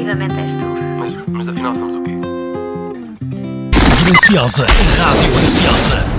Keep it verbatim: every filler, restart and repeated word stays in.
Definitivamente és tu. Mas, mas afinal somos o quê? Graciosa, Rádio Graciosa.